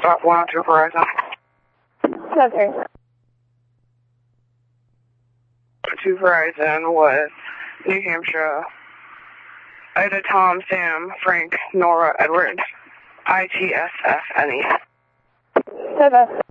stop 102 Verizon. Okay. 2 Verizon was New Hampshire. Ida, Tom, Sam, Frank, Nora, Edward, ITSFNE. 7.